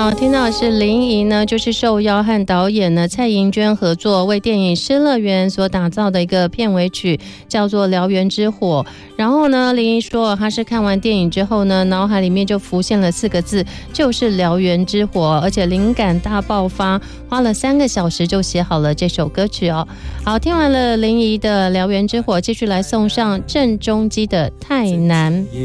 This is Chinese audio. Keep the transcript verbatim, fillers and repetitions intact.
好，听到的是林怡呢，就是受邀和导演呢蔡盈娟合作，为电影《失乐园》所打造的一个片尾曲，叫做《燎原之火》。然后呢，林怡说，她是看完电影之后呢，脑海里面就浮现了四个字，就是燎原之火，而且灵感大爆发，花了三个小时就写好了这首歌曲哦。好，听完了林怡的《燎原之火》，继续来送上郑中基的《太难》。